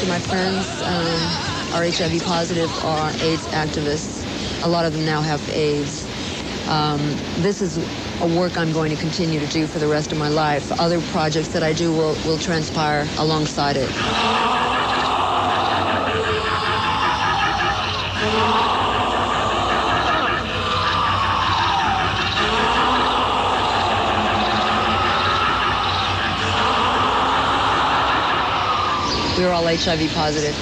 My friends are HIV positive or AIDS activists. A lot of them now have AIDS. This is a work I'm going to continue to do for the rest of my life. Other projects that I do will transpire alongside it. We're all HIV positive.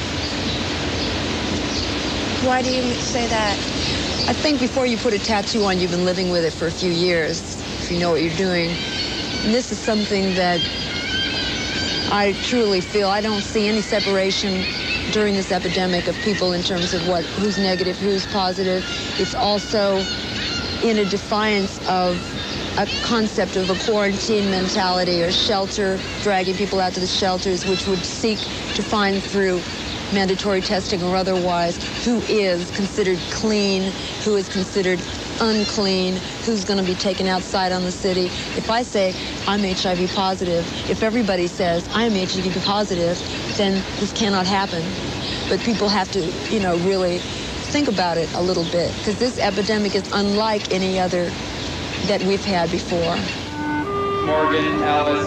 Why do you say that? I think before you put a tattoo on, you've been living with it for a few years, if you know what you're doing. And this is something that I truly feel. I don't see any separation during this epidemic of people in terms of who's negative, who's positive. It's also in a defiance of a concept of a quarantine mentality or shelter, dragging people out to the shelters, which would seek to find through mandatory testing or otherwise who is considered clean, who is considered unclean, who's going to be taken outside on the city. If I say I'm HIV positive, if everybody says I'm HIV positive, then this cannot happen. But people have to, really think about it a little bit, because this epidemic is unlike any other that we've had before. Morgan Ellis.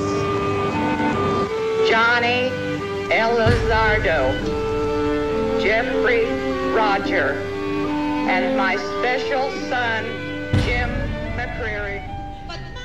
Johnny Elizardo. Jeffrey Roger. And my special son, Jim McCreary.